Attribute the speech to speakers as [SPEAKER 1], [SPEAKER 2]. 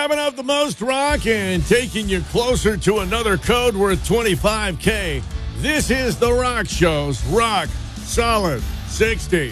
[SPEAKER 1] Grabbing up the most rock and taking you closer to another code worth $25K. This is The Rock Show's Rock Solid 60.